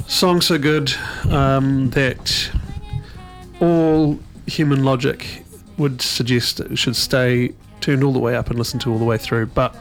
Song so good that all human logic would suggest it should stay turned all the way up and listened to all the way through. But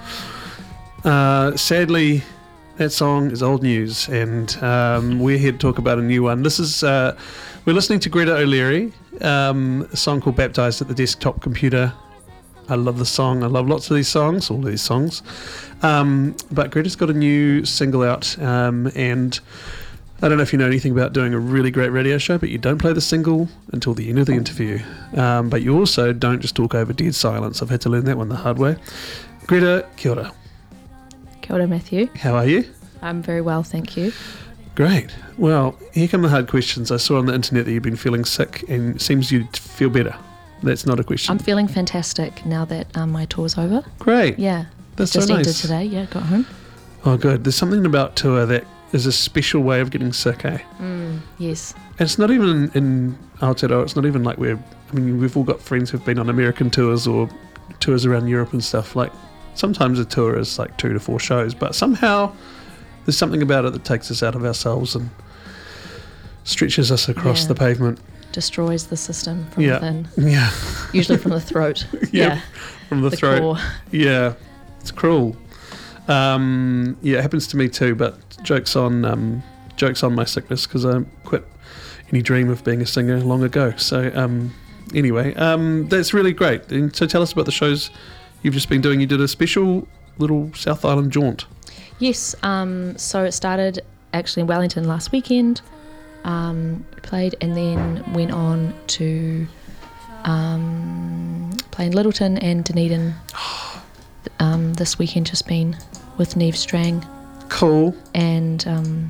sadly, that song is old news, and we're here to talk about a new one. This is we're listening to Greta O'Leary, a song called "Baptized at the Desktop Computer." I love the song. I love lots of these songs, all of these songs. But Greta's got a new single out, and I don't know if you know anything about doing a really great radio show, but you don't play the single until the end of the interview. But you also don't just talk over dead silence. I've had to learn that one the hard way. Greta, kia ora. Kia ora, Matthew. How are you? I'm very well, thank you. Great. Well, here come the hard questions. I saw on the internet that you've been feeling sick, and it seems you feel better. That's not a question. I'm feeling fantastic now that my tour's over. Great. Yeah. That's just so nice. ended today, yeah, got home. Oh, good. There's something about tour that is a special way of getting sick, eh? Yes. And it's not even in Aotearoa, it's not even like we've all got friends who've been on American tours or tours around Europe and stuff. Like, sometimes a tour is like 2 to 4 shows, but somehow there's something about it that takes us out of ourselves and stretches us across the pavement. Destroys the system from within. Yeah. Usually from the throat. Yeah. From the throat. Core. Yeah. It's cruel. It happens to me too, but jokes on my sickness, because I quit any dream of being a singer long ago. So anyway, that's really great. And so tell us about the shows you've just been doing. You did a special little South Island jaunt. Yes, so it started actually in Wellington last weekend, played, and then went on to play in Littleton and Dunedin. This weekend just been with Neve Strang. Cool. And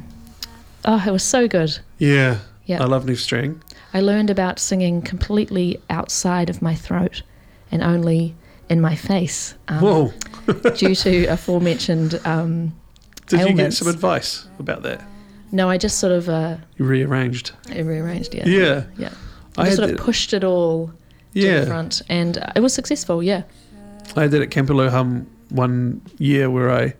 it was so good. Yeah. Yeah. I love Neve Strang. I learned about singing completely outside of my throat and only in my face. Whoa. Due to aforementioned Did ailments. you get some advice about that? No, I just sort of You rearranged. rearranged, yeah. Yeah. Yeah. I just sort of pushed it all to the front, and it was successful, yeah. I did at Camperloham one year where I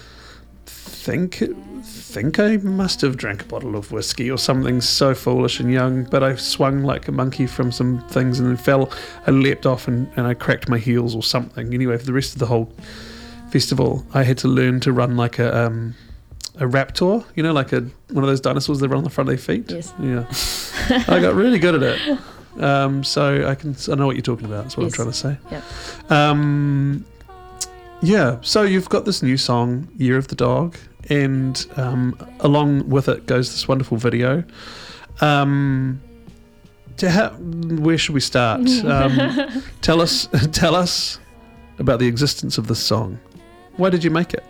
think I must have drank a bottle of whiskey or something so foolish and young, but I swung like a monkey from some things and then fell and leapt off and I cracked my heels or something. Anyway, for the rest of the whole festival, I had to learn to run like a raptor, you know, like one of those dinosaurs that run on the front of their feet. Yes. Yeah. I got really good at it. So I know what you're talking about. That's what I'm trying to say. Yeah. So you've got this new song, Year of the Dog, and along with it goes this wonderful video. Where should we start? Tell us about the existence of this song. Why did you make it?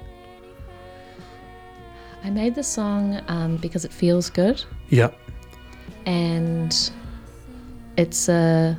I made the song because it feels good. Yeah. And it's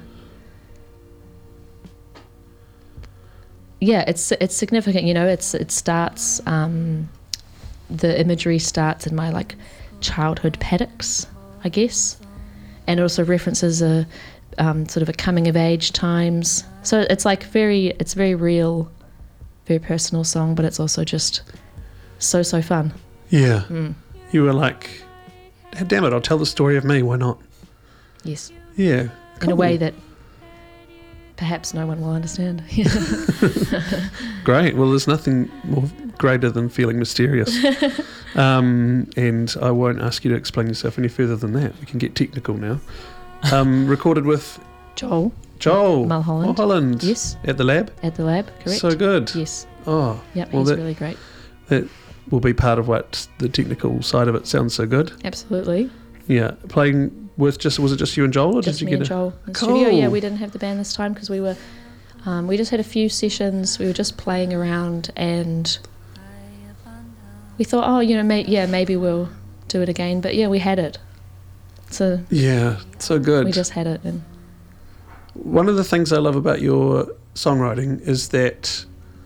it's significant, you know. It starts the imagery starts in my like childhood paddocks, I guess, and it also references a sort of a coming of age times. So it's like very real, very personal song, but it's also just so fun. Yeah. You were like, damn it, I'll tell the story of me, why not? Yes. Yeah. Cool. In a way that perhaps no one will understand. Great. Well, there's nothing more greater than feeling mysterious. And I won't ask you to explain yourself any further than that. We can get technical now. Recorded with Joel Mulholland. Mulholland. Yes. At the lab? At the lab, correct. So good. Yes. Oh. Yep, well, he's really great. That will be part of what the technical side of it sounds so good. Absolutely. Yeah. Playing with was it just you and Joel, or just did you me get and Joel in the Cool. studio? Yeah, we didn't have the band this time because we were we just had a few sessions. We were just playing around, and we thought, oh, you know, maybe we'll do it again. But yeah, we had it. So yeah, so good. We just had it. And one of the things I love about your songwriting is that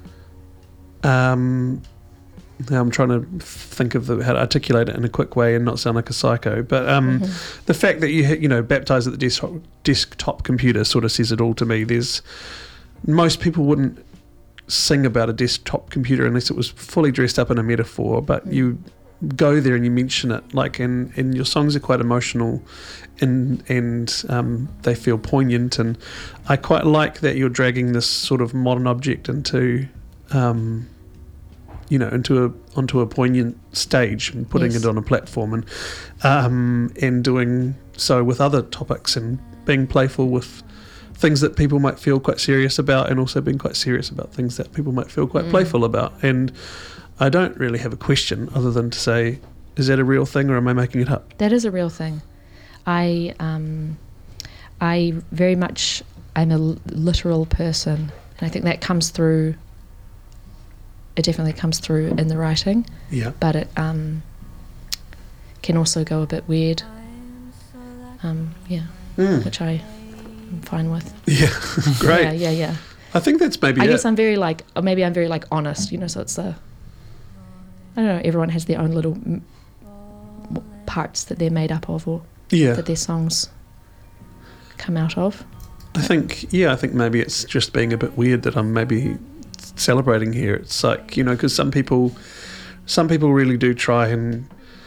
now I'm trying to think of how to articulate it in a quick way and not sound like a psycho, but the fact that you know, baptized at the desktop computer sort of says it all to me. Most people wouldn't sing about a desktop computer unless it was fully dressed up in a metaphor, but you go there and you mention it, like, and your songs are quite emotional, and they feel poignant, and I quite like that you're dragging this sort of modern object into, onto a poignant stage and putting Yes. it on a platform, and doing so with other topics and being playful with things that people might feel quite serious about, and also being quite serious about things that people might feel quite playful about. And I don't really have a question other than to say, is that a real thing or am I making it up? That is a real thing. I very much, I'm a literal person, and I think that comes through. It definitely comes through in the writing, Yeah. but it can also go a bit weird. Which I'm fine with. Yeah. Great. Yeah. I think that's maybe I it. guess I'm very like, or maybe I'm very like honest, so it's I don't know, everyone has their own little parts that they're made up of, or Yeah. that their songs come out of. I think maybe it's just being a bit weird that I'm maybe celebrating here. It's like, because some people really do try, and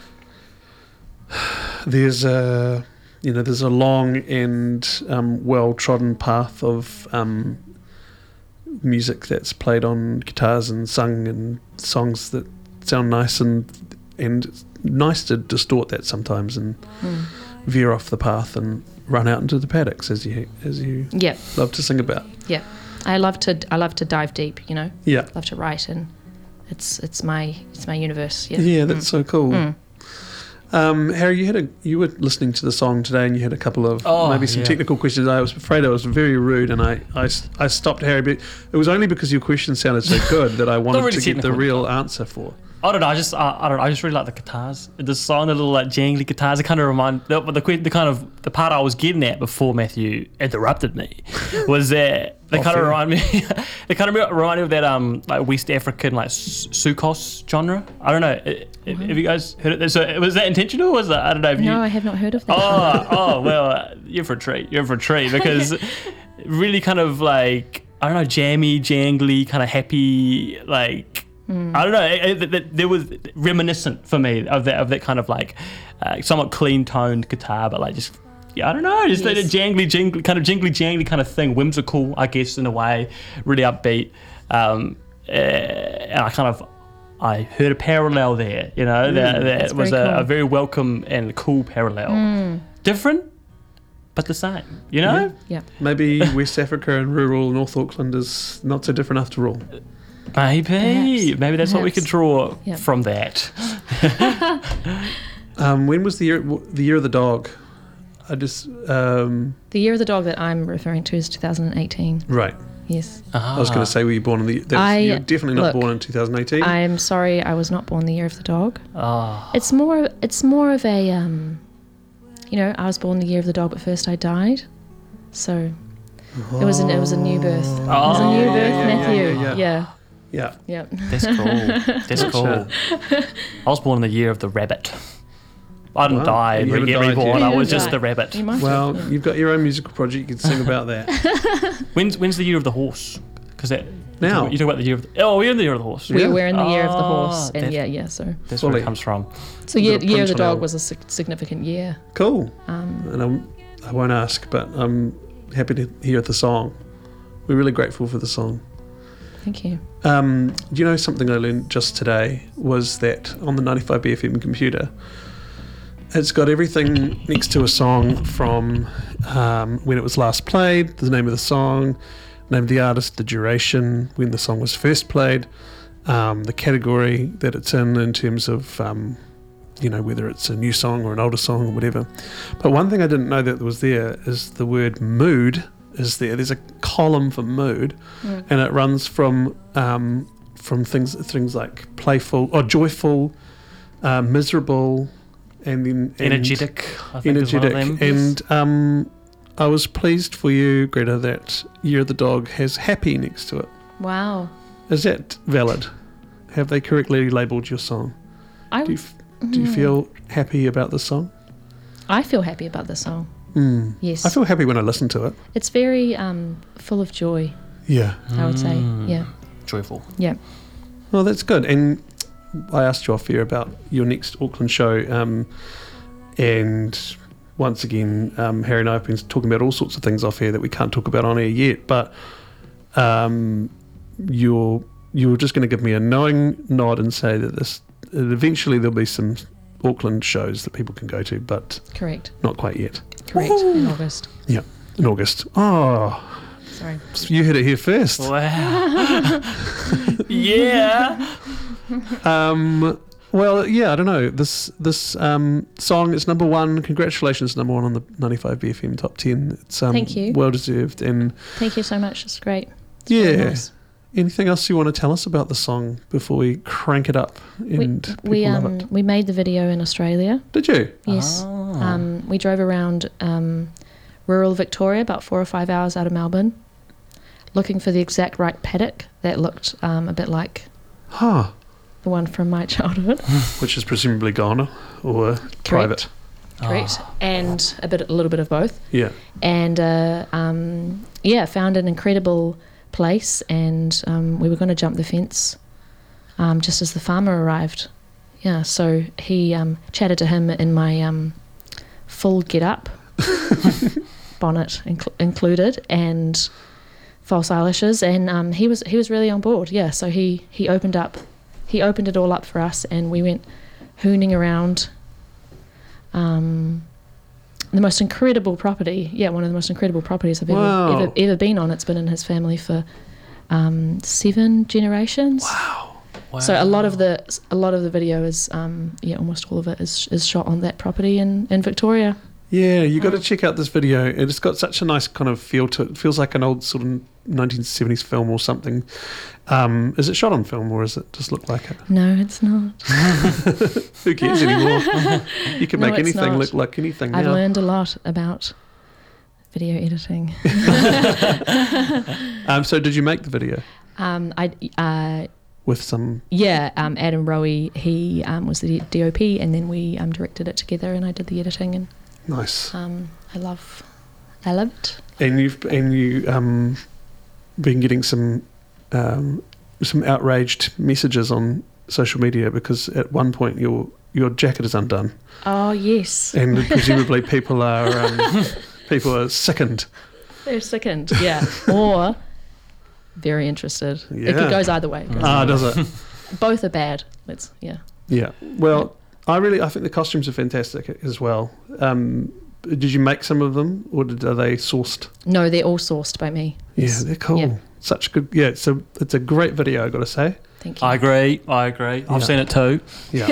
there's a long and well-trodden path of music that's played on guitars and sung, and songs that sound nice, and nice to distort that sometimes and veer off the path and run out into the paddocks, as you Yeah, love to sing about. yeah. I love to dive deep, Yeah. love to write, and it's my universe. Yeah. Yeah, that's so cool. Harry, you were listening to the song today, and you had a couple of maybe some technical questions. I was afraid I was very rude, and I stopped Harry, but it was only because your question sounded so good that I wanted really to get the technical. real answer for. I don't know. I just really like the guitars. The song, the little like jangly guitars. It kind of remind the part I was getting at before Matthew interrupted me was that they kind of remind me. They kind of remind me of that like West African like Sukos genre. I don't know. Have you guys heard it? So was that intentional? Or was that, I don't know. If No, I have not heard of that. Oh well, you're for a treat. You're for a treat because really kind of like, I don't know, jammy, jangly, kind of happy, like. I don't know. There was reminiscent for me of that kind of like somewhat clean toned guitar, but like just I don't know, just that jangly kind of thing, whimsical, I guess, in a way, really upbeat. And I heard a parallel there. That was very cool. a very welcome and cool parallel. Different, but the same. Yeah. Maybe West Africa and rural North Auckland is not so different after all. Maybe that's what we could draw Yep. from that. When was the year of the dog? I just The year of the dog that I'm referring to is 2018. right. Yes. I was going to say, were you born in you're definitely not born in 2018. I'm sorry, I was not born the year of the dog. Oh. It's more of a I was born the year of the dog, but first I died. So it was a new birth. It was a new birth, Matthew. yeah. Yeah. That's cool. That's cool. I was born in the year of the rabbit. I didn't Wow. die and You haven't get died reborn. yet. I You was didn't just die. the rabbit. You might Well, have, you've got your own musical project. You can sing about that. When's the year of the horse? Because that Now. you talk about the year of the we're in the year of the horse. We're in the year of the Oh, horse, and that- so That's where Fully. it comes from. year Bit of of the punch on dog our- was a significant year. Cool. And I won't ask, but I'm happy to hear the song. We're really grateful for the song. Thank you. Do you know something I learned just today was that on the 95BFM computer, it's got everything next to a song from when it was last played, the name of the song, name of the artist, the duration, when the song was first played, the category that it's in terms of, whether it's a new song or an older song or whatever. But one thing I didn't know that was there is the word mood is there. There's a column for mood, and it runs from things like playful or joyful, miserable, and then Energetic. I think is one of them. and I was pleased for you, Greta, that Year of the Dog has happy next to it. Wow. Is that valid? Have they correctly labelled your song? I Do you feel happy about the song? feel happy about the song. Yes. I feel happy when I listen to it. It's very full of joy, Yeah. I would say. Yeah. Joyful. Yeah. Well, that's good. And I asked you off here about your next Auckland show, and once again, Harry and I have been talking about all sorts of things off here that we can't talk about on air yet. But you're just going to give me a knowing nod and say that eventually there'll be some Auckland shows that people can go to, but Correct. not quite yet. Correct. In August. Yeah, in August. Oh, Sorry. you heard it here first. Wow. Yeah. Well, yeah, I don't know. This song is number one. Congratulations, number one on the 95 BFM Top 10. It's Thank you. well deserved. And Thank you so much. It's great. It's really yeah. nice. Anything else you want to tell us about the song before we crank it up and people love it? We made the video in Australia. Did you? Yes. Oh. We drove around rural Victoria, about 4 or 5 hours out of Melbourne, looking for the exact right paddock that looked a bit like Huh. the one from my childhood. Which is presumably gone or private. Correct. And a little bit of both. Yeah. And found an incredible place, and we were going to jump the fence just as the farmer arrived. Yeah, so he chatted to him in my full get-up, bonnet included, and false eyelashes, and he was really on board. Yeah, so he opened it all up for us, and we went hooning around. The most incredible property, one of the most incredible properties I've ever been on. It's been in his family for 7 generations. Wow. So a lot of the video is, almost all of it is shot on that property in Victoria. Yeah, you got to check out this video. It's got such a nice kind of feel to it. It feels like an old sort of 1970s film or something. Is it shot on film or does it just look like it? No, it's not. Who cares anymore? You can No, make it's anything not. look like anything now. I've learned a lot about video editing. So did you make the video with some... Adam Rowe, he was the DOP, and then we directed it together, and I did the editing, and Nice. I loved it. And you been getting some outraged messages on social media because at one point your jacket is undone, Oh yes, and presumably people are sickened. they're sickened. Yeah, or very interested. Yeah. It goes either way. Does it? Both are bad. Yeah. Well, I think the costumes are fantastic as well. Did you make some of them, or are they sourced? No, they're all sourced by me. Yeah, Yes. they're cool. Yeah. Such good. Yeah, it's a great video, I got to say. Thank you. I agree. I've seen it too. Yeah.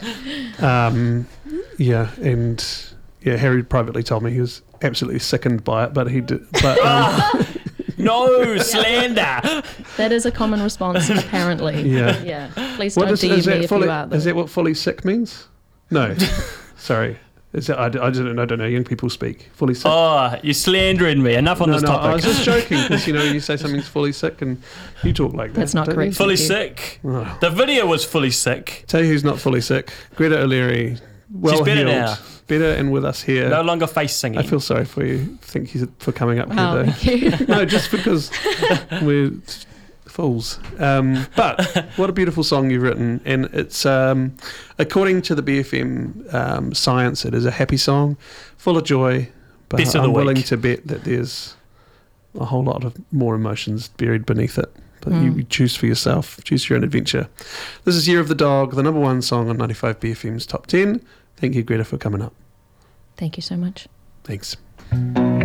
And Harry privately told me he was absolutely sickened by it, but he did. But No slander. That is a common response, apparently. Yeah. Yeah. Please what don't DM me if fully, you are. is that what fully sick means? No. Sorry. Is that, I don't know. Young people speak fully sick. Oh, you're slandering me. Enough on this topic. I was just joking because you say something's fully sick and you talk like that. That's not don't correct. you? Fully Thank you. sick. Oh. The video was fully sick. Tell you who's not fully sick. Greta O'Leary. Well She's better healed. now. Better and with us here. No longer face singing. I feel sorry for you. Thank you for coming up Wow, here, thank you. though. No, just because we're fools. But what a beautiful song you've written, and it's according to the BFM science, it is a happy song, full of joy. But Best of the I'm willing week. to bet that there's a whole lot of more emotions buried beneath it. But you choose for yourself. Choose your own adventure. This is Year of the Dog, the number one song on 95 BFM's Top 10. Thank you, Greta, for coming up. Thank you so much. Thanks.